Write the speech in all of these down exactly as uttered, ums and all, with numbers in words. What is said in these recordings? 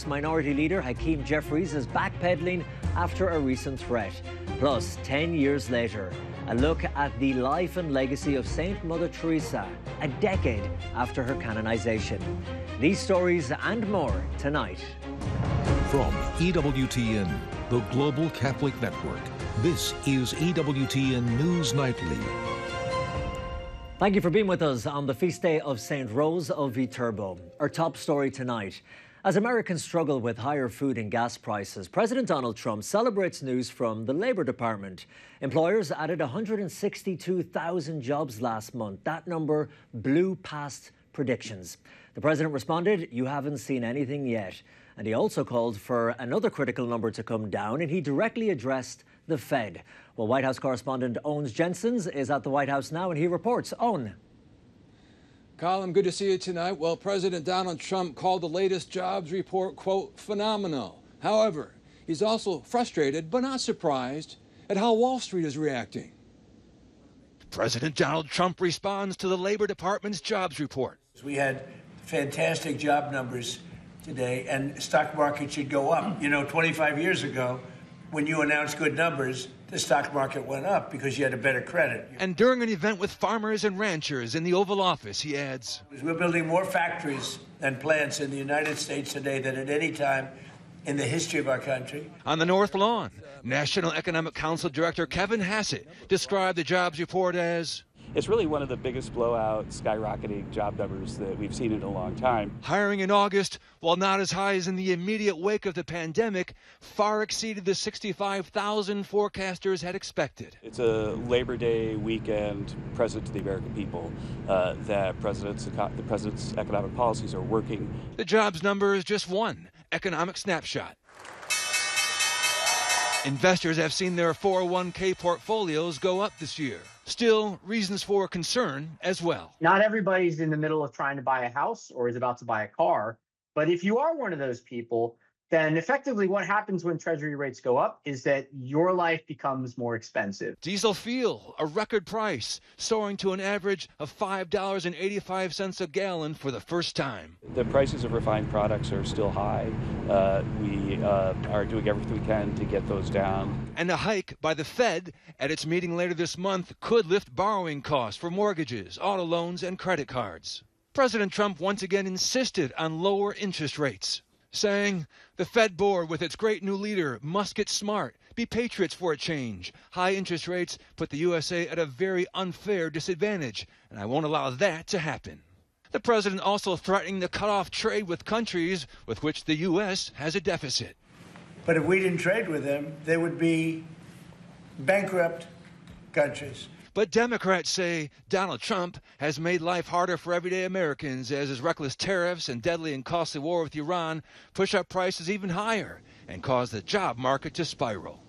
Minority Leader Hakeem Jeffries is backpedaling after a recent threat. Plus, ten years later, a look at the life and legacy of Saint Mother Teresa, a decade after her canonization. These stories and more tonight. From E W T N, the Global Catholic Network, this is E W T N News Nightly. Thank you for being with us on the feast day of Saint Rose of Viterbo. Our top story tonight. As Americans struggle with higher food and gas prices, President Donald Trump celebrates news from the Labor Department. Employers added one hundred sixty-two thousand jobs last month. That number blew past predictions. The president responded, "You haven't seen anything yet." And he also called for another critical number to come down, and he directly addressed the Fed. Well, White House correspondent Owen Jensens is at the White House now, and he reports. Owen. Colin, good to see you tonight. Well, President Donald Trump called the latest jobs report, quote, phenomenal. However, he's also frustrated but not surprised at how Wall Street is reacting. President Donald Trump responds to the Labor Department's jobs report. We had fantastic job numbers today, and stock market should go up. You know, twenty-five years ago, when you announced good numbers, the stock market went up because you had a better credit. And during an event with farmers and ranchers in the Oval Office, he adds, "We're building more factories and plants in the United States today than at any time in the history of our country." On the North Lawn, National Economic Council Director Kevin Hassett described the jobs report as, "It's really one of the biggest blowout, skyrocketing job numbers that we've seen in a long time." Hiring in August, while not as high as in the immediate wake of the pandemic, far exceeded the sixty-five thousand forecasters had expected. It's a Labor Day weekend present to the American people uh, that president's, the president's economic policies are working. The jobs number is just one economic snapshot. Investors have seen their four oh one k portfolios go up this year. Still, reasons for concern as well. Not everybody's in the middle of trying to buy a house or is about to buy a car. But if you are one of those people, then effectively what happens when Treasury rates go up is that your life becomes more expensive. Diesel fuel, a record price, soaring to an average of five dollars and eighty-five cents a gallon for the first time. The prices of refined products are still high. Uh, we uh, are doing everything we can to get those down. And a hike by the Fed at its meeting later this month could lift borrowing costs for mortgages, auto loans, and credit cards. President Trump once again insisted on lower interest rates, saying the Fed board with its great new leader must get smart, be patriots for a change. High interest rates put the U S A at a very unfair disadvantage, and I won't allow that to happen. The president also threatening to cut off trade with countries with which the U S has a deficit. But if we didn't trade with them, they would be bankrupt countries. But Democrats say Donald Trump has made life harder for everyday Americans as his reckless tariffs and deadly and costly war with Iran push up prices even higher and cause the job market to spiral.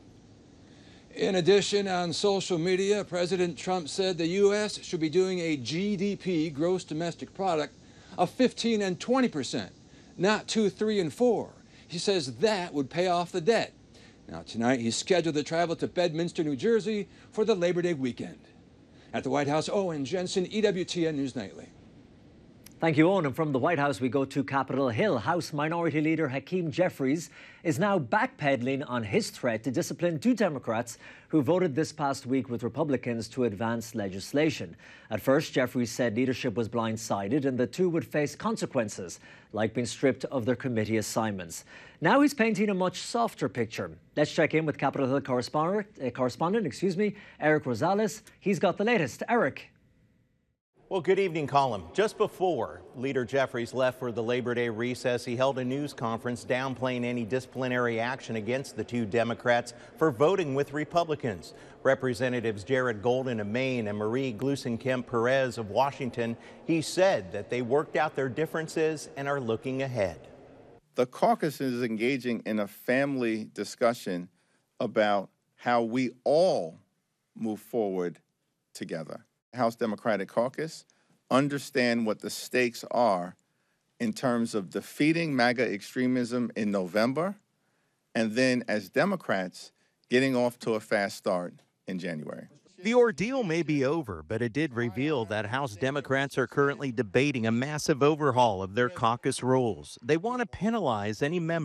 In addition, on social media, President Trump said the U S should be doing a G D P, gross domestic product, of fifteen and twenty percent, not two, three, and four. He says that would pay off the debt. Now, tonight, he's scheduled to travel to Bedminster, New Jersey for the Labor Day weekend. At the White House, Owen Jensen, E W T N News Nightly. Thank you, Owen. And from the White House, we go to Capitol Hill. House Minority Leader Hakeem Jeffries is now backpedaling on his threat to discipline two Democrats who voted this past week with Republicans to advance legislation. At first, Jeffries said leadership was blindsided and the two would face consequences, like being stripped of their committee assignments. Now he's painting a much softer picture. Let's check in with Capitol Hill correspondent, uh, correspondent excuse me, Eric Rosales. He's got the latest. Eric. Well, good evening, Colin. Just before Leader Jeffries left for the Labor Day recess, he held a news conference downplaying any disciplinary action against the two Democrats for voting with Republicans. Representatives Jared Golden of Maine and Marie Gluesenkamp Perez of Washington, he said that they worked out their differences and are looking ahead. The caucus is engaging in a family discussion about how we all move forward together. House Democratic Caucus understand what the stakes are in terms of defeating MAGA extremism in November, and then as Democrats, getting off to a fast start in January. The ordeal may be over, but it did reveal that House Democrats are currently debating a massive overhaul of their caucus rules. They want to penalize any member